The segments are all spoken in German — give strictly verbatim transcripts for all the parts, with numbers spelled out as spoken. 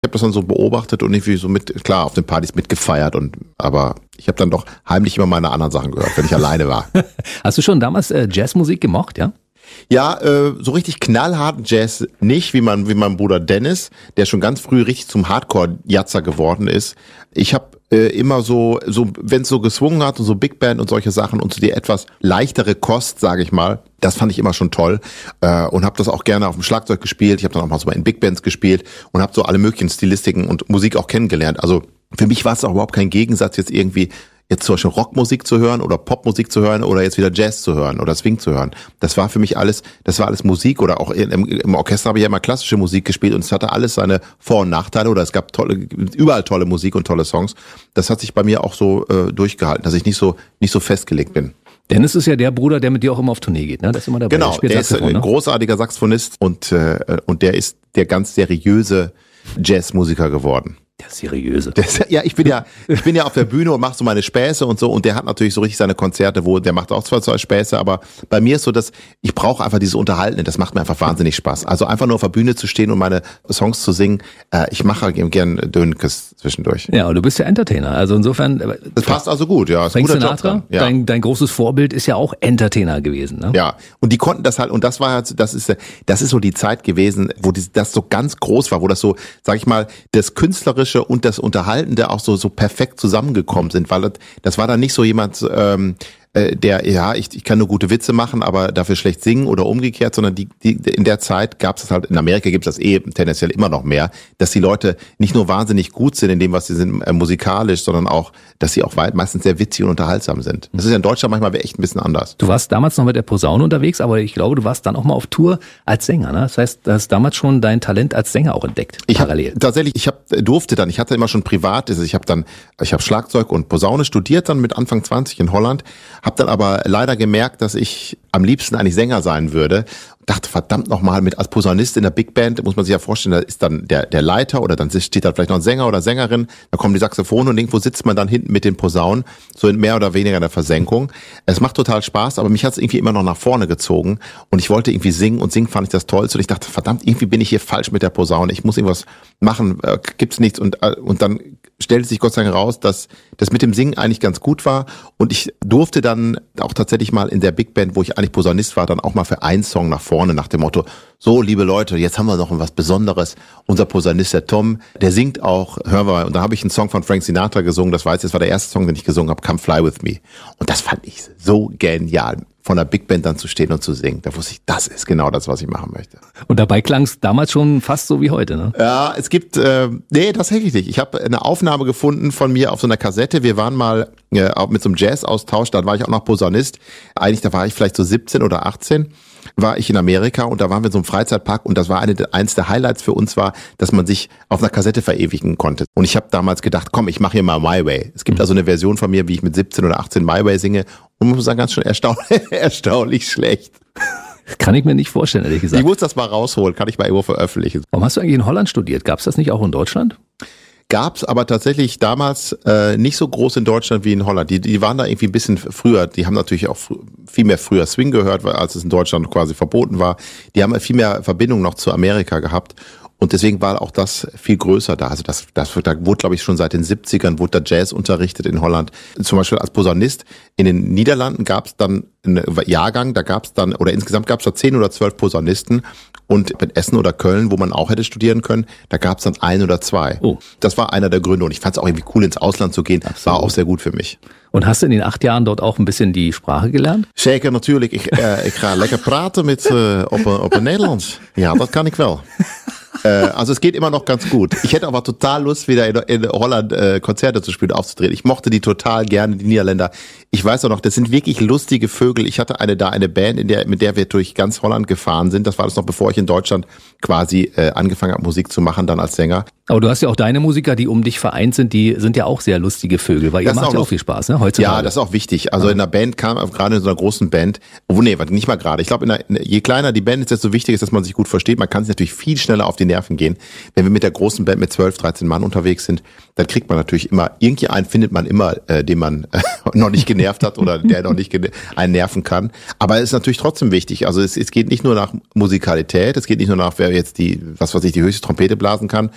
Ich habe das dann so beobachtet und irgendwie so mit, klar, auf den Partys mitgefeiert und aber ich habe dann doch heimlich immer meine anderen Sachen gehört, wenn ich alleine war. Hast du schon damals äh, Jazzmusik gemocht, ja? Ja, äh, so richtig knallharten Jazz nicht, wie mein, wie mein Bruder Dennis, der schon ganz früh richtig zum Hardcore-Jazzer geworden ist. Ich habe äh, immer so, so wenn es so geswungen hat und so Big Band und solche Sachen und so die etwas leichtere Kost, sage ich mal, das fand ich immer schon toll äh, und habe das auch gerne auf dem Schlagzeug gespielt. Ich habe dann auch mal so in Big Bands gespielt und habe so alle möglichen Stilistiken und Musik auch kennengelernt. Also für mich war es auch überhaupt kein Gegensatz, jetzt irgendwie jetzt zum Beispiel Rockmusik zu hören oder Popmusik zu hören oder jetzt wieder Jazz zu hören oder Swing zu hören. Das war für mich alles, das war alles Musik oder auch im, im Orchester habe ich ja immer klassische Musik gespielt und es hatte alles seine Vor- und Nachteile oder es gab tolle, überall tolle Musik und tolle Songs. Das hat sich bei mir auch so äh, durchgehalten, dass ich nicht so, nicht so festgelegt bin. Dennis ist ja der Bruder, der mit dir auch immer auf Tournee geht, ne? Das ist immer dabei. Genau, der, der ist ein ne? großartiger Saxophonist und, äh, und der ist der ganz seriöse Jazzmusiker geworden. Der seriöse. Der ist, ja, ich bin ja, ich bin ja auf der Bühne und mache so meine Späße und so und der hat natürlich so richtig seine Konzerte, wo der macht auch zwar zwei Späße, aber bei mir ist so, dass ich brauche einfach dieses Unterhalten, das macht mir einfach wahnsinnig Spaß. Also einfach nur auf der Bühne zu stehen und meine Songs zu singen, äh, ich mache gern Dönekes zwischendurch. Ja, und du bist ja Entertainer, also insofern. Das passt also gut, ja. Frank Sinatra, ja. dein, dein großes Vorbild ist ja auch Entertainer gewesen, ne? Ja, und die konnten das halt, und das war halt, das ist, das ist so die Zeit gewesen, wo die, das so ganz groß war, wo das so, sag ich mal, das Künstlerische und das Unterhaltende auch so so perfekt zusammengekommen sind, weil das, das war dann nicht so jemand, ähm, der, ja, ich, ich kann nur gute Witze machen, aber dafür schlecht singen oder umgekehrt, sondern die, die in der Zeit gab es halt, in Amerika gibt es das eh tendenziell immer noch mehr, dass die Leute nicht nur wahnsinnig gut sind in dem, was sie sind, äh, musikalisch, sondern auch, dass sie auch weit, meistens sehr witzig und unterhaltsam sind. Das ist ja in Deutschland manchmal echt ein bisschen anders. Du warst damals noch mit der Posaune unterwegs, aber ich glaube, du warst dann auch mal auf Tour als Sänger, ne? Das heißt, du hast damals schon dein Talent als Sänger auch entdeckt, ich parallel. Hab, tatsächlich, ich hab, durfte dann, ich hatte immer schon privat, also ich habe dann, ich habe Schlagzeug und Posaune studiert dann mit Anfang zwanzig in Holland, habe dann aber leider gemerkt, dass ich am liebsten eigentlich Sänger sein würde. Dachte, verdammt nochmal, mit als Posaunist in der Big Band, muss man sich ja vorstellen, da ist dann der, der Leiter oder dann steht da vielleicht noch ein Sänger oder Sängerin, da kommen die Saxophone und irgendwo sitzt man dann hinten mit den Posaunen, so in mehr oder weniger der Versenkung. Es macht total Spaß, aber mich hat es irgendwie immer noch nach vorne gezogen und ich wollte irgendwie singen und singen fand ich das Tollste und ich dachte, verdammt, irgendwie bin ich hier falsch mit der Posaune, ich muss irgendwas machen, äh, gibt's nichts und, äh, und dann stellte sich Gott sei Dank raus, dass das mit dem Singen eigentlich ganz gut war und ich durfte dann auch tatsächlich mal in der Big Band, wo ich eigentlich Posaunist war, dann auch mal für einen Song nach vorne, nach dem Motto, so liebe Leute, jetzt haben wir noch was Besonderes, unser Posaunist, der Tom, der singt auch, hören wir mal, und da habe ich einen Song von Frank Sinatra gesungen, das weiß ich, das war der erste Song, den ich gesungen habe, Come Fly With Me und das fand ich so genial, von der Big Band dann zu stehen und zu singen. Da wusste ich, das ist genau das, was ich machen möchte. Und dabei klang es damals schon fast so wie heute, ne? Ja, es gibt, äh, nee, tatsächlich nicht. Ich habe eine Aufnahme gefunden von mir auf so einer Kassette. Wir waren mal äh, mit so einem Jazz-Austausch, da war ich auch noch Posaunist. Eigentlich, da war ich vielleicht so siebzehn oder achtzehn. War ich in Amerika und da waren wir in so einem Freizeitpark und das war eine, eins der Highlights für uns war, dass man sich auf einer Kassette verewigen konnte. Und ich habe damals gedacht, komm, ich mache hier mal My Way. Es gibt also eine Version von mir, wie ich mit siebzehn oder achtzehn My Way singe und muss sagen, ganz schön erstaunlich, erstaunlich schlecht. Kann ich mir nicht vorstellen, ehrlich gesagt. Ich muss das mal rausholen, kann ich mal irgendwo veröffentlichen. Warum hast du eigentlich in Holland studiert? Gab es das nicht auch in Deutschland? Gab's aber tatsächlich damals äh, nicht so groß in Deutschland wie in Holland. Die, die waren da irgendwie ein bisschen früher. Die haben natürlich auch fr- viel mehr früher Swing gehört, weil, als es in Deutschland quasi verboten war. Die haben viel mehr Verbindung noch zu Amerika gehabt. Und deswegen war auch das viel größer da. Also das, das da wurde, glaube ich, schon seit den siebzigern wurde da Jazz unterrichtet in Holland. Zum Beispiel als Posaunist. In den Niederlanden gab es dann einen Jahrgang, da gab es dann, oder insgesamt gab es da zehn oder zwölf Posaunisten. Und in Essen oder Köln, wo man auch hätte studieren können, da gab es dann ein oder zwei. Oh. Das war einer der Gründe. Und ich fand es auch irgendwie cool, ins Ausland zu gehen. Absolut. War auch sehr gut für mich. Und hast du in den acht Jahren dort auch ein bisschen die Sprache gelernt? Zeker, natuurlijk. Ik, uh, ik ga lekker praten met, uh, op, op een Nederlands. Ja, dat kan ik wel. äh, also es geht immer noch ganz gut. Ich hätte aber total Lust, wieder in, in Holland äh, Konzerte zu spielen, aufzutreten. Ich mochte die total gerne, die Niederländer. Ich weiß auch noch, das sind wirklich lustige Vögel. Ich hatte eine da, eine Band, in der, mit der wir durch ganz Holland gefahren sind. Das war das noch, bevor ich in Deutschland quasi äh, angefangen habe, Musik zu machen, dann als Sänger. Aber du hast ja auch deine Musiker, die um dich vereint sind, die sind ja auch sehr lustige Vögel, weil ihr macht ja auch viel Spaß, ne, heutzutage. Ja, das ist auch wichtig. Also in einer Band kam, gerade in so einer großen Band, oh nee, warte, nicht mal gerade. Ich glaube, in einer, je kleiner die Band ist, desto wichtiger ist, dass man sich gut versteht. Man kann sich natürlich viel schneller auf die Nerven gehen. Wenn wir mit der großen Band mit zwölf, dreizehn Mann unterwegs sind, dann kriegt man natürlich immer, irgendwie einen findet man immer, äh, den man äh, noch nicht genervt hat oder der noch nicht gene- einen nerven kann. Aber es ist natürlich trotzdem wichtig. Also es, es geht nicht nur nach Musikalität, es geht nicht nur nach, wer jetzt die, was weiß ich, die höchste Trompete blasen kann, sondern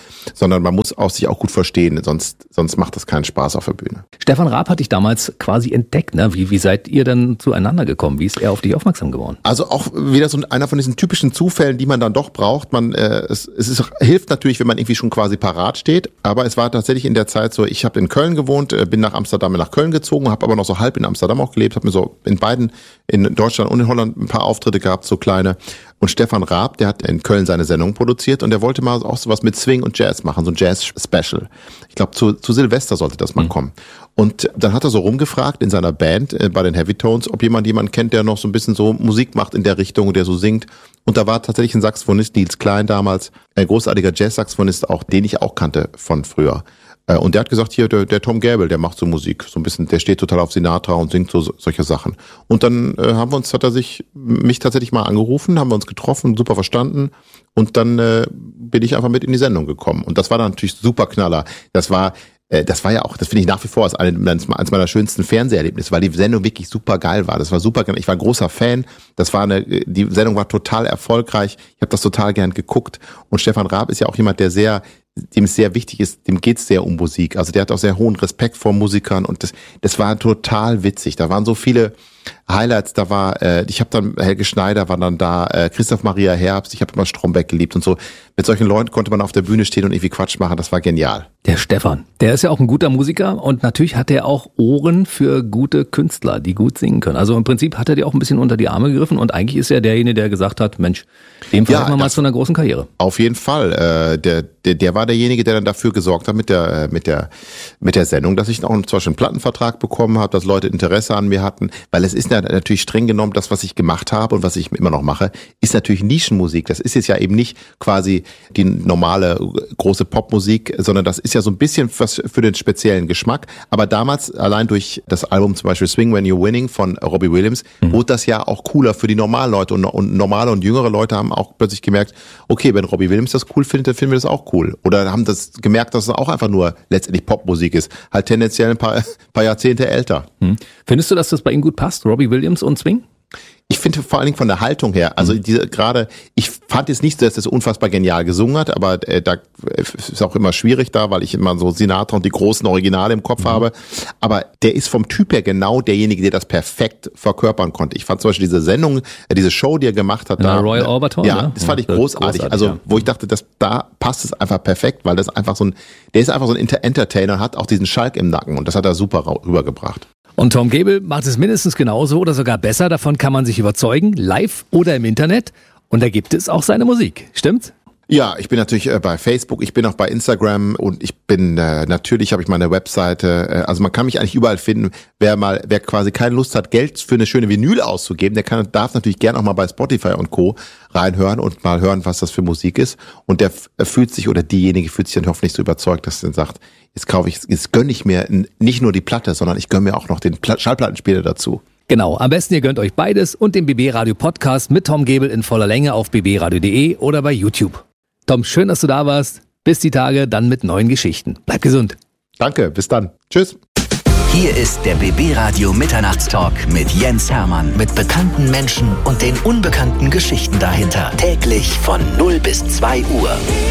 sondern man muss auch sich auch gut verstehen, sonst, sonst macht das keinen Spaß auf der Bühne. Stefan Raab hat dich damals quasi entdeckt, ne? Wie, wie seid ihr denn zueinander gekommen? Wie ist er auf dich aufmerksam geworden? Also auch wieder so einer von diesen typischen Zufällen, die man dann doch braucht. Man, äh, es, es ist, hilft natürlich, wenn man irgendwie schon quasi parat steht, aber es war tatsächlich in der Zeit so, ich habe in Köln gewohnt, äh, bin nach Amsterdam nach Köln gezogen, habe aber noch so halb in Amsterdam auch gelebt, habe mir so in beiden, in Deutschland und in Holland ein paar Auftritte gehabt, so kleine. Und Stefan Raab, der hat in Köln seine Sendung produziert und der wollte mal auch sowas mit Swing und Jazz machen, so ein Jazz-Special. Ich glaube, zu, zu Silvester sollte das mal mhm. kommen. Und dann hat er so rumgefragt in seiner Band äh, bei den Heavy Tones, ob jemand jemanden kennt, der noch so ein bisschen so Musik macht in der Richtung, der so singt. Und da war tatsächlich ein Saxophonist, Nils Klein damals, ein großartiger Jazz-Saxophonist, auch den ich auch kannte von früher. Und der hat gesagt, hier, der, der Tom Gäbel, der macht so Musik, so ein bisschen, der steht total auf Sinatra und singt so, so solche Sachen. Und dann äh, haben wir uns, hat er sich, mich tatsächlich mal angerufen, haben wir uns getroffen, super verstanden. Und dann äh, bin ich einfach mit in die Sendung gekommen. Und das war dann natürlich super Knaller. Das war, äh, das war ja auch, das finde ich nach wie vor als eines meiner schönsten Fernseherlebnisse, weil die Sendung wirklich super geil war. Das war super, ich war ein großer Fan. Das war eine, die Sendung war total erfolgreich. Ich habe das total gern geguckt. Und Stefan Raab ist ja auch jemand, der sehr, dem es sehr wichtig ist, dem geht's sehr um Musik. Also der hat auch sehr hohen Respekt vor Musikern und das, das war total witzig. Da waren so viele Highlights. Da war, äh, ich habe dann Helge Schneider war dann da, äh, Christoph Maria Herbst. Ich habe immer Stromberg geliebt und so. Mit solchen Leuten konnte man auf der Bühne stehen und irgendwie Quatsch machen. Das war genial. Der Stefan, der ist ja auch ein guter Musiker und natürlich hat er auch Ohren für gute Künstler, die gut singen können. Also im Prinzip hat er dir auch ein bisschen unter die Arme gegriffen und eigentlich ist er derjenige, der gesagt hat, Mensch, dem verhelfen wir mal zu einer großen Karriere. Auf jeden Fall. Äh, der, der, der war derjenige, der dann dafür gesorgt hat mit der, mit der, mit der Sendung, dass ich auch zum Beispiel einen Plattenvertrag bekommen habe, dass Leute Interesse an mir hatten, weil es ist ja natürlich streng genommen, das, was ich gemacht habe und was ich immer noch mache, ist natürlich Nischenmusik. Das ist jetzt ja eben nicht quasi die normale große Popmusik, sondern das ist ja so ein bisschen was für den speziellen Geschmack. Aber damals, allein durch das Album zum Beispiel Swing When You're Winning von Robbie Williams, mhm. wurde das ja auch cooler für die normalen Leute und, und normale und jüngere Leute haben auch plötzlich gemerkt, okay, wenn Robbie Williams das cool findet, dann finden wir das auch cool. Oder haben das gemerkt, dass es auch einfach nur letztendlich Popmusik ist. Halt tendenziell ein paar, paar Jahrzehnte älter. Mhm. Findest du, dass das bei ihm gut passt, Robbie Williams und Swing? Ich finde vor allen Dingen von der Haltung her, also diese gerade, ich fand jetzt nicht, dass er so unfassbar genial gesungen hat, aber äh, da ist auch immer schwierig da, weil ich immer so Sinatra und die großen Originale im Kopf mhm. habe. Aber der ist vom Typ her genau derjenige, der das perfekt verkörpern konnte. Ich fand zum Beispiel diese Sendung, äh, diese Show, die er gemacht hat, Na, da Royal Albert Hall, ja, ne? das fand ich ja, großartig. großartig. Also ja. wo ich dachte, dass da passt es einfach perfekt, weil das einfach so ein, der ist einfach so ein Entertainer, hat auch diesen Schalk im Nacken und das hat er super rübergebracht. Und Tom Gäbel macht es mindestens genauso oder sogar besser. Davon kann man sich überzeugen, live oder im Internet. Und da gibt es auch seine Musik. Stimmt's? Ja, ich bin natürlich äh, bei Facebook, ich bin auch bei Instagram und ich bin äh, natürlich habe ich meine Webseite. Äh, also man kann mich eigentlich überall finden. Wer mal, wer quasi keine Lust hat, Geld für eine schöne Vinyl auszugeben, der kann, darf natürlich gerne auch mal bei Spotify und Co. reinhören und mal hören, was das für Musik ist. Und der f- fühlt sich oder diejenige fühlt sich dann hoffentlich so überzeugt, dass er dann sagt, jetzt kaufe ich, jetzt gönne ich mir nicht nur die Platte, sondern ich gönne mir auch noch den Pla- Schallplattenspieler dazu. Genau, am besten ihr gönnt euch beides und den B B Radio Podcast mit Tom Gäbel in voller Länge auf b b radio punkt d e oder bei YouTube. Tom, schön, dass du da warst. Bis die Tage, dann mit neuen Geschichten. Bleib gesund. Danke, bis dann. Tschüss. Hier ist der B B Radio Mitternachtstalk mit Jens Hermann. Mit bekannten Menschen und den unbekannten Geschichten dahinter. Täglich von null bis zwei Uhr.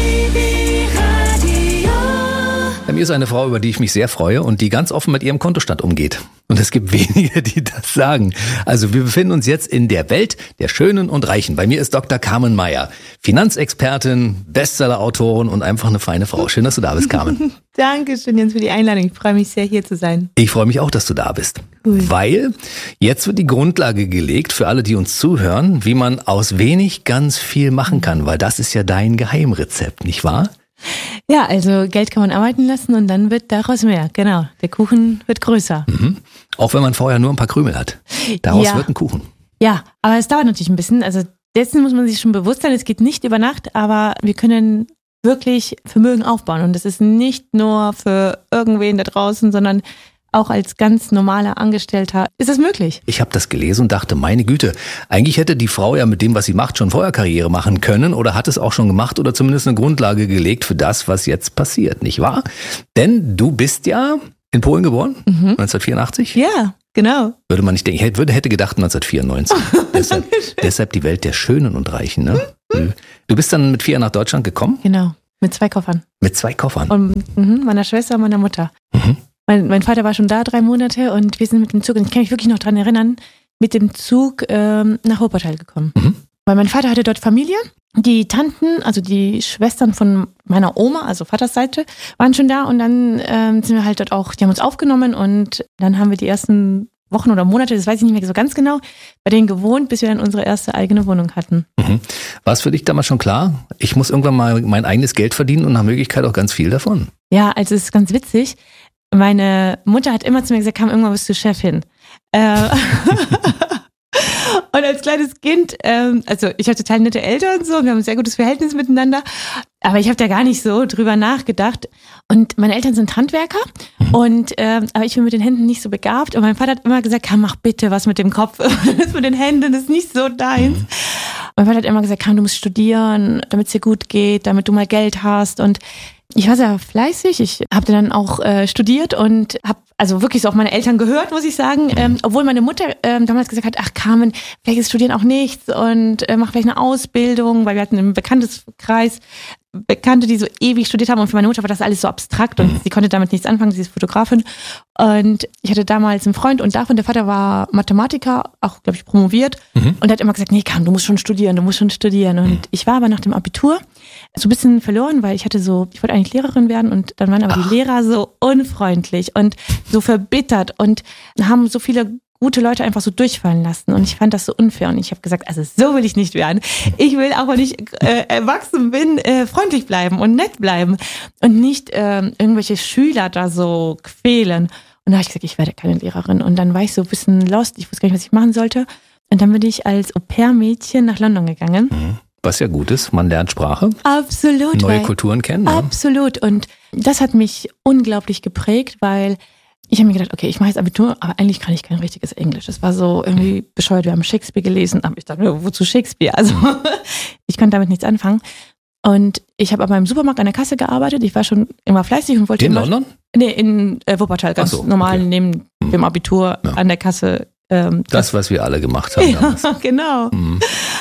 Bei mir ist eine Frau, über die ich mich sehr freue und die ganz offen mit ihrem Kontostand umgeht. Und es gibt wenige, die das sagen. Also wir befinden uns jetzt in der Welt der Schönen und Reichen. Bei mir ist Doktor Carmen Meyer, Finanzexpertin, Bestsellerautorin und einfach eine feine Frau. Schön, dass du da bist, Carmen. Dankeschön, Jens, für die Einladung. Ich freue mich sehr, hier zu sein. Ich freue mich auch, dass du da bist. Cool. Weil jetzt wird die Grundlage gelegt für alle, die uns zuhören, wie man aus wenig ganz viel machen kann. Weil das ist ja dein Geheimrezept, nicht wahr? Ja, also Geld kann man arbeiten lassen und dann wird daraus mehr. Genau, der Kuchen wird größer. Mhm. Auch wenn man vorher nur ein paar Krümel hat. Daraus ja. wird ein Kuchen. Ja, aber es dauert natürlich ein bisschen. Also dessen muss man sich schon bewusst sein. Es geht nicht über Nacht, aber wir können wirklich Vermögen aufbauen. Und das ist nicht nur für irgendwen da draußen, sondern auch als ganz normaler Angestellter ist es möglich. Ich habe das gelesen und dachte, meine Güte, eigentlich hätte die Frau ja mit dem, was sie macht, schon vorher Karriere machen können oder hat es auch schon gemacht oder zumindest eine Grundlage gelegt für das, was jetzt passiert, nicht wahr? Denn du bist ja in Polen geboren, mhm. neunzehnhundertvierundachtzig? Ja, genau. Würde man nicht denken, ich hätte, hätte gedacht neunzehnhundertvierundneunzig. deshalb, deshalb die Welt der Schönen und Reichen, ne? Du bist dann mit vier Jahren nach Deutschland gekommen? Genau. Mit zwei Koffern. Mit zwei Koffern? Und mh, meiner Schwester und meiner Mutter. Mhm. Mein, mein Vater war schon da drei Monate und wir sind mit dem Zug, und ich kann mich wirklich noch dran erinnern, mit dem Zug ähm, nach Wuppertal gekommen. Mhm. Weil mein Vater hatte dort Familie. Die Tanten, also die Schwestern von meiner Oma, also Vaters Seite, waren schon da, und dann ähm, sind wir halt dort auch, die haben uns aufgenommen, und dann haben wir die ersten Wochen oder Monate, das weiß ich nicht mehr so ganz genau, bei denen gewohnt, bis wir dann unsere erste eigene Wohnung hatten. Mhm. War es für dich damals schon klar, ich muss irgendwann mal mein eigenes Geld verdienen und nach Möglichkeit auch ganz viel davon? Ja, also es ist ganz witzig. Meine Mutter hat immer zu mir gesagt, komm, irgendwann bist du Chefin. Äh, Und als kleines Kind, ähm, also ich habe total nette Eltern, so, wir haben ein sehr gutes Verhältnis miteinander, aber ich habe da gar nicht so drüber nachgedacht. Und meine Eltern sind Handwerker, mhm. und ähm, aber ich bin mit den Händen nicht so begabt. Und mein Vater hat immer gesagt, komm, mach bitte was mit dem Kopf, das mit den Händen, das ist nicht so deins. Mhm. Mein Vater hat immer gesagt, komm, du musst studieren, damit es dir gut geht, damit du mal Geld hast. Und ich war sehr fleißig, ich habe dann auch äh, studiert und habe also wirklich so auf meine Eltern gehört, muss ich sagen, ähm, obwohl meine Mutter ähm, damals gesagt hat, ach Carmen, vielleicht ist Studieren auch nichts und äh, mach vielleicht eine Ausbildung, weil wir hatten im Bekannteskreis Bekannte, die so ewig studiert haben, und für meine Mutter war das alles so abstrakt und sie konnte damit nichts anfangen, sie ist Fotografin, und ich hatte damals einen Freund, und davon, der Vater war Mathematiker, auch glaube ich promoviert, mhm. und er hat immer gesagt, nee Carmen, du musst schon studieren, du musst schon studieren, und mhm. ich war aber nach dem Abitur so ein bisschen verloren, weil ich hatte so, ich wollte eigentlich Lehrerin werden, und dann waren aber Ach. die Lehrer so unfreundlich und so verbittert und haben so viele gute Leute einfach so durchfallen lassen, und ich fand das so unfair, und ich habe gesagt, also so will ich nicht werden. Ich will auch, wenn ich äh, erwachsen bin, äh, freundlich bleiben und nett bleiben und nicht äh, irgendwelche Schüler da so quälen. Und da habe ich gesagt, ich werde keine Lehrerin, und dann war ich so ein bisschen lost, ich wusste gar nicht, was ich machen sollte, und dann bin ich als Au-pair-Mädchen nach London gegangen. Was ja gut ist, man lernt Sprache. Absolut. Neue Kulturen kennen. Ja. Absolut, und das hat mich unglaublich geprägt, weil ich habe mir gedacht, okay, ich mache jetzt Abitur, aber eigentlich kann ich kein richtiges Englisch. Das war so irgendwie bescheuert. Wir haben Shakespeare gelesen, aber ich dachte, wozu Shakespeare? Also ich konnte damit nichts anfangen. Und ich habe aber im Supermarkt an der Kasse gearbeitet. Ich war schon immer fleißig und wollte in immer... London? Nee, in äh, Wuppertal, ganz so, normal okay. neben mhm. dem Abitur ja. an der Kasse. Ähm, das, was wir alle gemacht haben damals. Ja, genau. Mhm.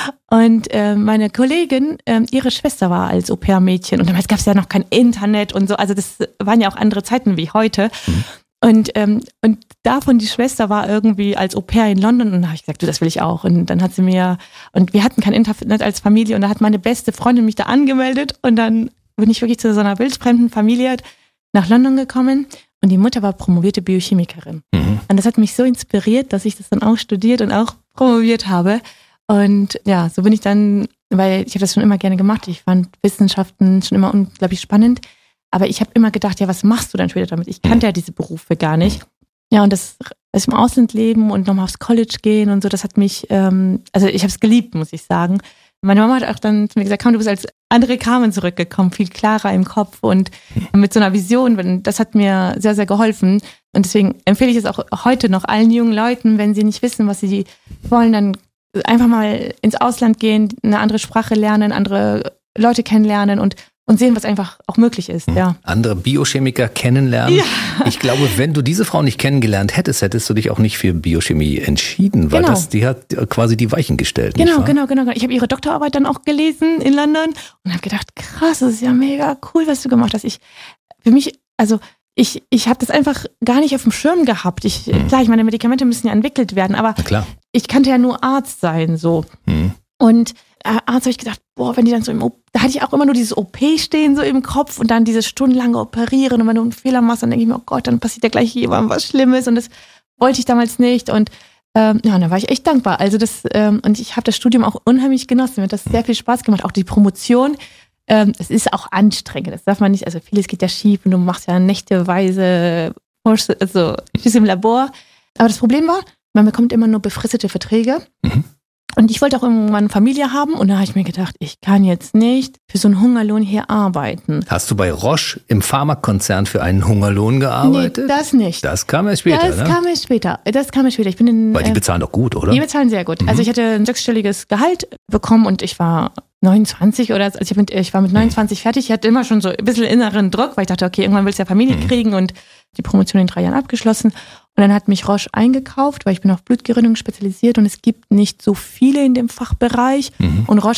Und äh, meine Kollegin, äh, ihre Schwester war als Au-pair-Mädchen, und damals gab es ja noch kein Internet und so. Also das waren ja auch andere Zeiten wie heute. Mhm. Und, ähm, und davon die Schwester war irgendwie als Au-pair in London, und da habe ich gesagt, du, das will ich auch. Und dann hat sie mir, und wir hatten kein Internet als Familie, und da hat meine beste Freundin mich da angemeldet, und dann bin ich wirklich zu so einer wildfremden Familie nach London gekommen, und die Mutter war promovierte Biochemikerin. Mhm. Und das hat mich so inspiriert, dass ich das dann auch studiert und auch promoviert habe. Und ja, so bin ich dann, weil ich habe das schon immer gerne gemacht, ich fand Wissenschaften schon immer unglaublich spannend. Aber ich habe immer gedacht, ja, was machst du dann später damit? Ich kannte ja diese Berufe gar nicht. Ja, und das, das im Ausland leben und nochmal aufs College gehen und so, das hat mich, ähm, also ich habe es geliebt, muss ich sagen. Meine Mama hat auch dann zu mir gesagt, komm, du bist als andere Carmen zurückgekommen, viel klarer im Kopf und mit so einer Vision. Das hat mir sehr, sehr geholfen. Und deswegen empfehle ich es auch heute noch allen jungen Leuten, wenn sie nicht wissen, was sie wollen, dann einfach mal ins Ausland gehen, eine andere Sprache lernen, andere Leute kennenlernen und Und sehen, was einfach auch möglich ist, ja. Andere Biochemiker kennenlernen. Ja. Ich glaube, wenn du diese Frau nicht kennengelernt hättest, hättest du dich auch nicht für Biochemie entschieden, weil genau. das, die hat quasi die Weichen gestellt. Genau, nicht wahr? genau, genau. Ich habe ihre Doktorarbeit dann auch gelesen in London und habe gedacht, krass, das ist ja mega cool, was du gemacht hast. Ich, für mich, also ich, ich habe das einfach gar nicht auf dem Schirm gehabt. Ich, hm. Klar, ich meine, Medikamente müssen ja entwickelt werden, aber klar. Ich kannte ja nur Arzt sein, so. Hm. Und äh, Arzt habe ich gedacht, boah, wenn die dann so im O P, da hatte ich auch immer nur dieses O P stehen so im Kopf und dann dieses stundenlange Operieren und wenn du einen Fehler machst, dann denke ich mir, oh Gott, dann passiert ja gleich jemandem was Schlimmes und das wollte ich damals nicht und ähm, ja, und da war ich echt dankbar. Also das ähm, und ich habe das Studium auch unheimlich genossen, mir hat das sehr viel Spaß gemacht, auch die Promotion. Ähm, es ist auch anstrengend, das darf man nicht, also vieles geht ja schief und du machst ja nächteweise also im Labor. Aber das Problem war, man bekommt immer nur befristete Verträge. Mhm. Und ich wollte auch irgendwann Familie haben und da habe ich mir gedacht, ich kann jetzt nicht für so einen Hungerlohn hier arbeiten. Hast du bei Roche im Pharmakonzern für einen Hungerlohn gearbeitet? Nee, das nicht. Das kam erst später, Das ne? kam erst später. Das kam erst später. Ich bin in, Weil die bezahlen doch gut, oder? Die bezahlen sehr gut. Mhm. Also ich hatte ein sechsstelliges Gehalt bekommen und ich war neunundzwanzig oder also ich, bin, ich war mit neunundzwanzig fertig. Ich hatte immer schon so ein bisschen inneren Druck, weil ich dachte, okay, irgendwann willst du ja Familie mhm. kriegen und die Promotion in drei Jahren abgeschlossen. Und dann hat mich Roche eingekauft, weil ich bin auf Blutgerinnung spezialisiert und es gibt nicht so viele in dem Fachbereich. Mhm. Und Roche hat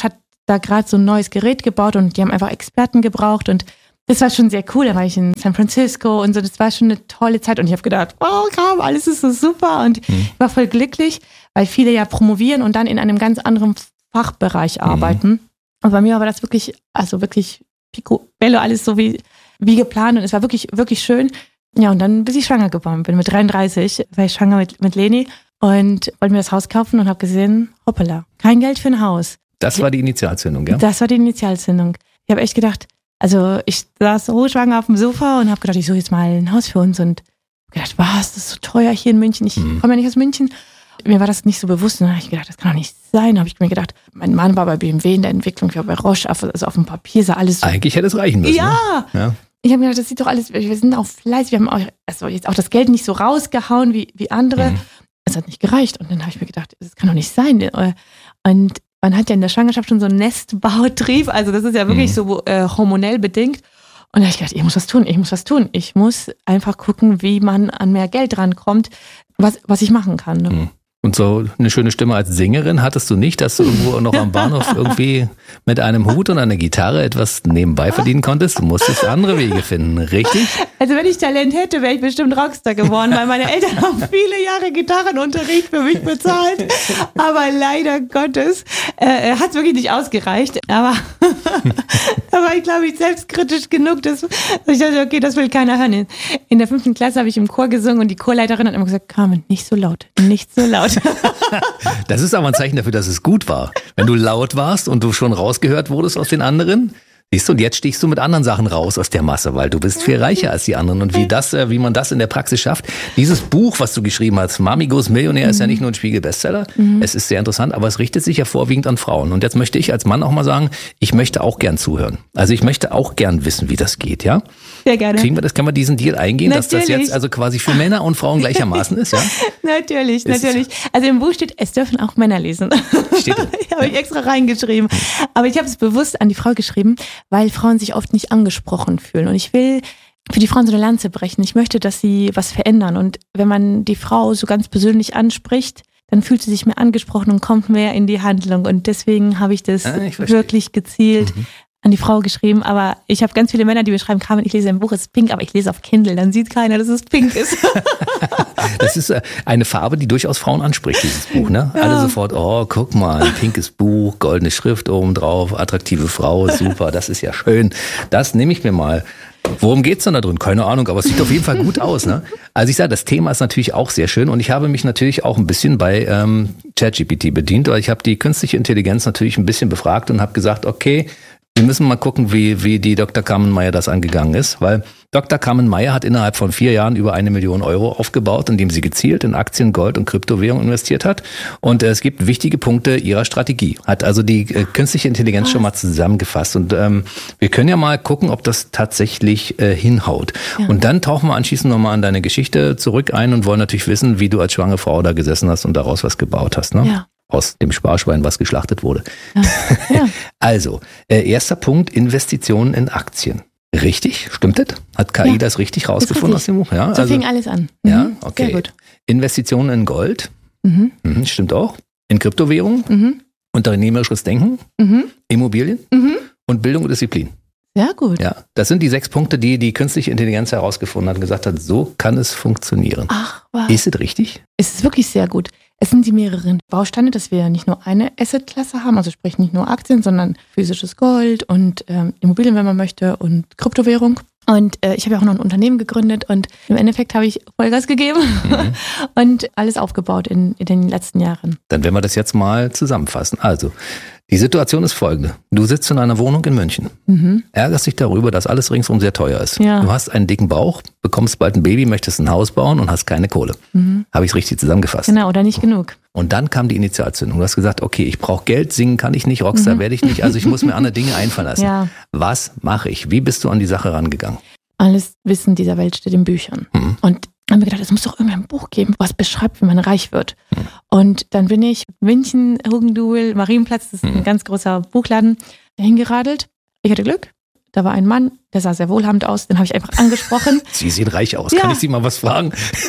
da gerade so ein neues Gerät gebaut und die haben einfach Experten gebraucht und das war schon sehr cool. Da war ich in San Francisco und so, das war schon eine tolle Zeit und ich habe gedacht, wow, komm, alles ist so super und Mhm. ich war voll glücklich, weil viele ja promovieren und dann in einem ganz anderen Fachbereich arbeiten. Mhm. Und bei mir war das wirklich, also wirklich picobello, alles so wie, wie geplant und es war wirklich, wirklich schön. Ja, und dann bis ich schwanger geworden bin, mit dreiunddreißig war ich schwanger mit, mit Leni und wollte mir das Haus kaufen und habe gesehen, hoppala, kein Geld für ein Haus. Das war die Initialzündung, ja? Das war die Initialzündung. Ich habe echt gedacht, also ich saß hochschwanger auf dem Sofa und habe gedacht, ich suche jetzt mal ein Haus für uns und gedacht, was, das ist so teuer hier in München. Ich Mhm. komme ja nicht aus München. Mir war das nicht so bewusst. Und dann habe ich gedacht, das kann doch nicht sein. Da habe ich mir gedacht, mein Mann war bei B M W in der Entwicklung, ich war bei Roche, also auf dem Papier sah alles so. Eigentlich hätte es reichen müssen. Ja! Ne? Ja. Ich habe mir gedacht, das sieht doch alles, wir sind auch fleißig, wir haben auch, also jetzt auch das Geld nicht so rausgehauen wie, wie andere. Mhm. Es hat nicht gereicht. Und dann habe ich mir gedacht, das kann doch nicht sein. Und man hat ja in der Schwangerschaft schon so einen Nestbautrieb, also das ist ja wirklich Mhm. so äh, hormonell bedingt. Und da habe ich gedacht, ich muss was tun, ich muss was tun. Ich muss einfach gucken, wie man an mehr Geld rankommt, was, was ich machen kann. Ne? Mhm. Und so eine schöne Stimme als Sängerin hattest du nicht, dass du irgendwo noch am Bahnhof irgendwie mit einem Hut und einer Gitarre etwas nebenbei verdienen konntest? Du musstest andere Wege finden, richtig? Also wenn ich Talent hätte, wäre ich bestimmt Rockstar geworden, weil meine Eltern haben viele Jahre Gitarrenunterricht für mich bezahlt. Aber leider Gottes äh, hat es wirklich nicht ausgereicht. Aber da war ich, glaube ich, selbstkritisch genug, dass, dass ich dachte, okay, das will keiner hören. In der fünften Klasse habe ich im Chor gesungen und die Chorleiterin hat immer gesagt, Carmen, nicht so laut, nicht so laut. Das ist aber ein Zeichen dafür, dass es gut war. Wenn du laut warst und du schon rausgehört wurdest aus den anderen, siehst du, und jetzt stichst du mit anderen Sachen raus aus der Masse, weil du bist viel reicher als die anderen. Und wie das, wie man das in der Praxis schafft, dieses Buch, was du geschrieben hast, Mami Goes Millionär, ist ja nicht nur ein Spiegel-Bestseller. Mhm. Es ist sehr interessant, aber es richtet sich ja vorwiegend an Frauen. Und jetzt möchte ich als Mann auch mal sagen, ich möchte auch gern zuhören. Also ich möchte auch gern wissen, wie das geht, ja? Sehr gerne. Kriegen wir das, können wir diesen Deal eingehen, Natürlich. dass das jetzt also quasi für Männer und Frauen gleichermaßen ist, ja? Natürlich, Ist- natürlich. Also im Buch steht, es dürfen auch Männer lesen. Steht da? Habe ich extra reingeschrieben. Aber ich habe es bewusst an die Frau geschrieben, weil Frauen sich oft nicht angesprochen fühlen. Und ich will für die Frauen so eine Lanze brechen. Ich möchte, dass sie was verändern. Und wenn man die Frau so ganz persönlich anspricht, dann fühlt sie sich mehr angesprochen und kommt mehr in die Handlung. Und deswegen habe ich das Ah, ich verstehe. wirklich gezielt Mhm. an die Frau geschrieben. Aber ich habe ganz viele Männer, die mir schreiben, Carmen, ich lese ein Buch, es ist pink, aber ich lese auf Kindle. Dann sieht keiner, dass es pink ist. Das ist äh, eine Farbe, die durchaus Frauen anspricht, dieses Buch, ne? Ja. Alle sofort, oh, guck mal, ein pinkes Buch, goldene Schrift oben drauf, attraktive Frau, super, das ist ja schön. Das nehme ich mir mal. Worum geht's denn da drin? Keine Ahnung, aber es sieht auf jeden Fall gut aus, ne? Also ich sage, das Thema ist natürlich auch sehr schön und ich habe mich natürlich auch ein bisschen bei ähm, ChatGPT bedient, weil ich habe die künstliche Intelligenz natürlich ein bisschen befragt und habe gesagt, okay, wir müssen mal gucken, wie, wie die Doktor Carmen Meyer das angegangen ist, weil Doktor Carmen Meyer hat innerhalb von vier Jahren über eine Million Euro aufgebaut, indem sie gezielt in Aktien, Gold und Kryptowährungen investiert hat. Und äh, es gibt wichtige Punkte ihrer Strategie. Hat also die äh, künstliche Intelligenz schon mal zusammengefasst. Und ähm, wir können ja mal gucken, ob das tatsächlich äh, hinhaut. Ja. Und dann tauchen wir anschließend nochmal an deine Geschichte zurück ein und wollen natürlich wissen, wie du als schwangere Frau da gesessen hast und daraus was gebaut hast. Ne? Ja. Aus dem Sparschwein, was geschlachtet wurde. Ja. Ja. Also, äh, erster Punkt, Investitionen in Aktien. Richtig? Stimmt das? Hat K I Ja, das richtig rausgefunden aus dem Buch? Ja, So also, fing alles an. ja, Mhm. okay. Sehr gut. Investitionen in Gold. Mhm. Mhm, stimmt auch. In Kryptowährungen. Mhm. Unternehmerisches Denken. Mhm. Immobilien. Mhm. Und Bildung und Disziplin. Sehr gut. Ja, das sind die sechs Punkte, die die künstliche Intelligenz herausgefunden hat und gesagt hat, so kann es funktionieren. Ach, wow. Ist es richtig? Es ist wirklich sehr gut. Es sind die mehreren Bausteine, dass wir nicht nur eine Assetklasse haben, also sprich nicht nur Aktien, sondern physisches Gold und ähm, Immobilien, wenn man möchte, und Kryptowährung. Und äh, ich habe ja auch noch ein Unternehmen gegründet und im Endeffekt habe ich Vollgas gegeben Mhm. und alles aufgebaut in, in den letzten Jahren. Dann werden wir das jetzt mal zusammenfassen. Also, die Situation ist folgende. Du sitzt in einer Wohnung in München, Mhm. ärgerst dich darüber, dass alles ringsum sehr teuer ist. Ja. Du hast einen dicken Bauch, bekommst bald ein Baby, möchtest ein Haus bauen und hast keine Kohle. Mhm. Habe ich es richtig zusammengefasst? Genau, oder nicht genug. Und dann kam die Initialzündung. Du hast gesagt, okay, ich brauche Geld, singen kann ich nicht, Rockstar werde ich nicht, also ich muss mir andere Dinge einfallen lassen. Ja. Was mache ich? Wie bist du an die Sache rangegangen? Alles Wissen dieser Welt steht in Büchern. Mhm. Und haben wir gedacht, es muss doch irgendein Buch geben, was beschreibt, wie man reich wird. Mhm. Und dann bin ich München, Hugenduel, Marienplatz, das ist Mhm. ein ganz großer Buchladen, dahin geradelt. Ich hatte Glück. da war ein Mann, der sah sehr wohlhabend aus, den habe ich einfach angesprochen. Sie sehen reich aus, Ja. kann ich Sie mal was fragen?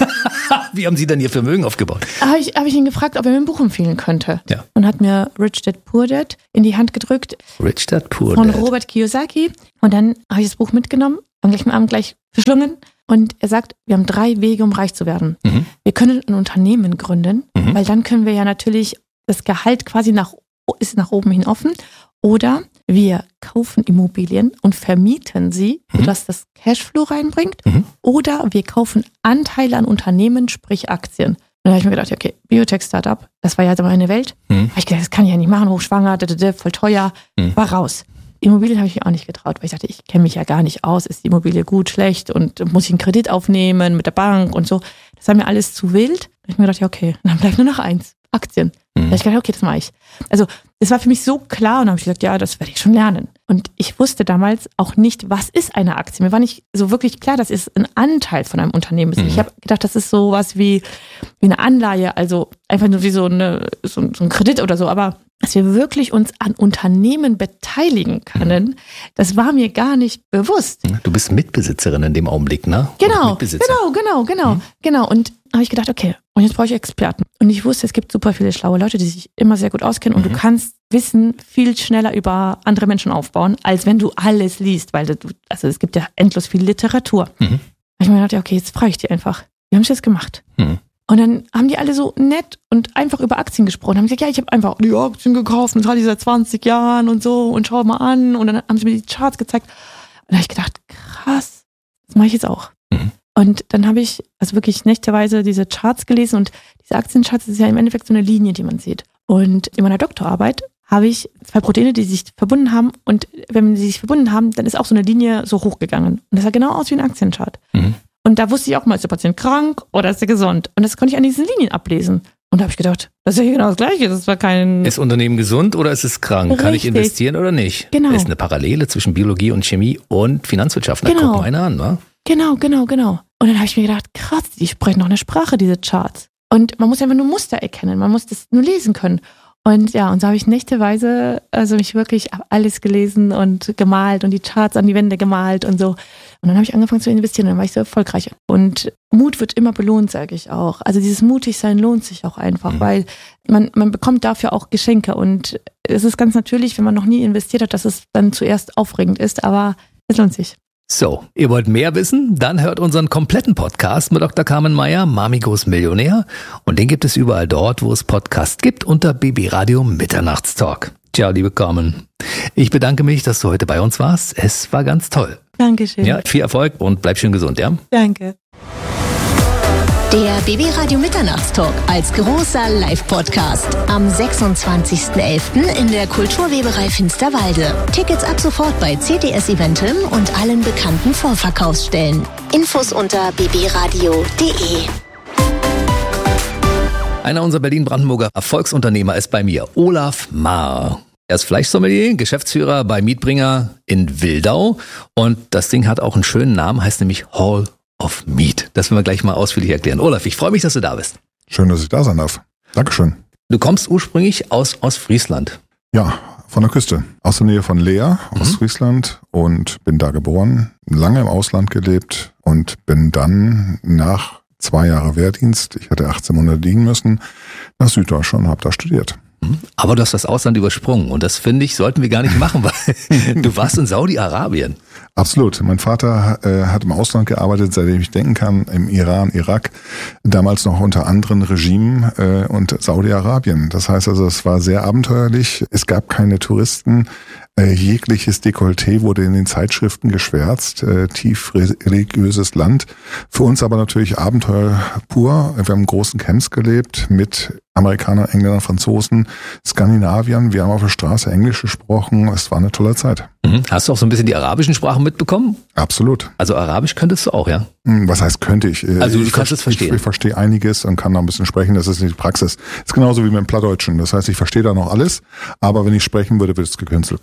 Wie haben Sie denn Ihr Vermögen aufgebaut? Habe ich, hab ich ihn gefragt, ob er mir ein Buch empfehlen könnte. Ja. Und hat mir Rich Dad Poor Dad in die Hand gedrückt Rich Dad Poor von Dad. Robert Kiyosaki. Und dann habe ich das Buch mitgenommen, am gleichen Abend gleich verschlungen. Und er sagt, wir haben drei Wege, um reich zu werden. Mhm. Wir können ein Unternehmen gründen, Mhm. weil dann können wir ja natürlich das Gehalt quasi nach, ist nach oben hin offen. Oder wir kaufen Immobilien und vermieten sie, Mhm. sodass das Cashflow reinbringt. Mhm. Oder wir kaufen Anteile an Unternehmen, sprich Aktien. Und da habe ich mir gedacht, okay, Biotech-Startup, das war ja meine Welt. Mhm. Habe ich gedacht, das kann ich ja nicht machen, hochschwanger, da, da, da, voll teuer, Mhm. war raus. Immobilien habe ich mir auch nicht getraut, weil ich dachte, ich kenne mich ja gar nicht aus, ist die Immobilie gut, schlecht und muss ich einen Kredit aufnehmen mit der Bank und so. Das war mir alles zu wild. Da habe ich mir gedacht, ja okay, dann bleibt nur noch eins, Aktien. Da habe ich gedacht, okay, das mache ich. Also das war für mich so klar und dann habe ich gesagt, ja, das werde ich schon lernen. Und ich wusste damals auch nicht, was ist eine Aktie. Mir war nicht so wirklich klar, dass es ein Anteil von einem Unternehmen ist. Mhm. Ich habe gedacht, das ist sowas wie, wie eine Anleihe, also einfach nur wie so, eine, so, so ein Kredit oder so. Aber dass wir wirklich uns an Unternehmen beteiligen können, das war mir gar nicht bewusst. Du bist Mitbesitzerin in dem Augenblick, ne? Oder Genau, Mitbesitzer. genau, genau, genau, Mhm. genau. Und habe ich gedacht, okay, und jetzt brauche ich Experten. Und ich wusste, es gibt super viele schlaue Leute, die sich immer sehr gut auskennen. Und Mhm. du kannst Wissen viel schneller über andere Menschen aufbauen, als wenn du alles liest, weil du, also es gibt ja endlos viel Literatur. Mhm. Da habe ich mir gedacht, ja, okay, jetzt frage ich die einfach. Wie haben sie das gemacht? Mhm. Und dann haben die alle so nett und einfach über Aktien gesprochen. Haben gesagt, ja, ich habe einfach die Aktien gekauft und das hatte ich seit zwanzig Jahren und so und schau mal an. Und dann haben sie mir die Charts gezeigt. Und da habe ich gedacht, krass, das mache ich jetzt auch. Mhm. Und dann habe ich also wirklich nächteweise diese Charts gelesen und diese Aktiencharts, das ist ja im Endeffekt so eine Linie, die man sieht. Und in meiner Doktorarbeit habe ich zwei Proteine, die sich verbunden haben und wenn sie sich verbunden haben, dann ist auch so eine Linie so hochgegangen. Und das sah genau aus wie ein Aktienchart. Mhm. Und da wusste ich auch mal, ist der Patient krank oder ist er gesund? Und das konnte ich an diesen Linien ablesen. Und da habe ich gedacht, das ist ja hier genau das Gleiche. Das war kein... Ist Unternehmen gesund oder ist es krank? Kann ich Richtig. investieren oder nicht? Genau. Ist eine Parallele zwischen Biologie und Chemie und Finanzwirtschaft. Na, Genau. guck mal einer an, wa? Genau, genau, genau. Und dann habe ich mir gedacht, krass, die sprechen noch eine Sprache, diese Charts. Und man muss einfach nur Muster erkennen, man muss das nur lesen können. Und ja, und so habe ich nächteweise, also mich wirklich hab alles gelesen und gemalt und die Charts an die Wände gemalt und so. Und dann habe ich angefangen zu investieren und dann war ich so erfolgreich. Und Mut wird immer belohnt, sage ich auch. Also dieses Mutigsein lohnt sich auch einfach, Mhm. weil man, man bekommt dafür auch Geschenke. Und es ist ganz natürlich, wenn man noch nie investiert hat, dass es dann zuerst aufregend ist, aber es lohnt sich. So, ihr wollt mehr wissen? Dann hört unseren kompletten Podcast mit Doktor Carmen Meyer, Mamigos Millionär. Und den gibt es überall dort, wo es Podcasts gibt, unter B B Radio Mitternachtstalk. Ciao, liebe Carmen. Ich bedanke mich, dass du heute bei uns warst. Es war ganz toll. Dankeschön. Ja, viel Erfolg und bleib schön gesund, ja? Danke. Der B B Radio Mitternachtstalk als großer Live-Podcast am sechsundzwanzigsten elften in der Kulturweberei Finsterwalde. Tickets ab sofort bei C T S Eventim und allen bekannten Vorverkaufsstellen. Infos unter b b radio punkt d e. Einer unserer Berlin-Brandenburger Erfolgsunternehmer ist bei mir, Olaf Maar. Er ist Fleischsommelier, Geschäftsführer bei Mietbringer in Wildau und das Ding hat auch einen schönen Namen, heißt nämlich Hall of Meat. Das werden wir gleich mal ausführlich erklären. Olaf, ich freue mich, dass du da bist. Schön, dass ich da sein darf. Dankeschön. Du kommst ursprünglich aus Ostfriesland. Ja, von der Küste. Aus der Nähe von Leer, Ostfriesland und bin da geboren, lange im Ausland gelebt und bin dann nach zwei Jahren Wehrdienst, ich hätte achtzehn Monate liegen müssen, nach Süddeutschland und habe da studiert. Aber du hast das Ausland übersprungen und das finde ich, sollten wir gar nicht machen, weil du warst in Saudi-Arabien. Absolut. Mein Vater äh, hat im Ausland gearbeitet, seitdem ich denken kann, im Iran, Irak, damals noch unter anderen Regimen äh, und Saudi-Arabien. Das heißt also, es war sehr abenteuerlich. Es gab keine Touristen. Äh, jegliches Dekolleté wurde in den Zeitschriften geschwärzt. Äh, tief religiöses Land. Für uns aber natürlich Abenteuer pur. Wir haben in großen Camps gelebt mit Amerikanern, Engländern, Franzosen, Skandinaviern. Wir haben auf der Straße Englisch gesprochen. Es war eine tolle Zeit. Mhm. Hast du auch so ein bisschen die arabischen Sprachen mitbekommen? Absolut. Also Arabisch könntest du auch, ja? Was heißt könnte ich? Also du ich kannst es verstehen. Ich, ich verstehe einiges und kann da ein bisschen sprechen. Das ist nicht die Praxis. Das ist genauso wie mit dem Plattdeutschen. Das heißt, ich verstehe da noch alles, aber wenn ich sprechen würde, würde es gekünstelt klingen.